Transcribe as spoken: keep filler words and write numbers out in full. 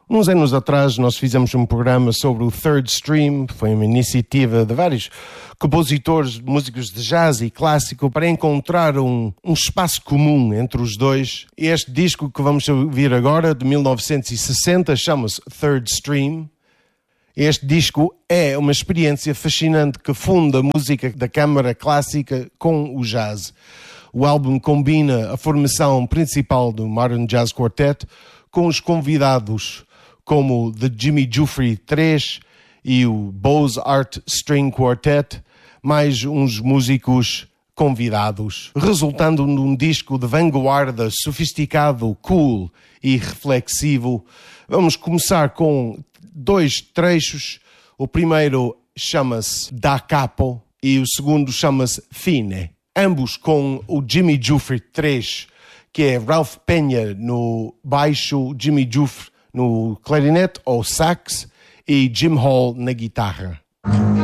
Uns anos atrás nós fizemos um programa sobre o Third Stream, foi uma iniciativa de vários compositores, músicos de jazz e clássico para encontrar um, um espaço comum entre os dois. Este disco que vamos ouvir agora, de mil novecentos e sessenta, chama-se Third Stream. Este disco é uma experiência fascinante que funda a música da câmara clássica com o jazz. O álbum combina a formação principal do Modern Jazz Quartet com os convidados como o The Jimmy Giuffre três e o Bose Art String Quartet, mais uns músicos convidados, resultando num disco de vanguarda, sofisticado, cool e reflexivo. Vamos começar com dois trechos. O primeiro chama-se Da Capo e o segundo chama-se Fine. Ambos com o Jimmy Giuffre três, que é Ralph Penha no baixo, Jimmy Giuffre no clarinete ou sax e Jim Hall na guitarra.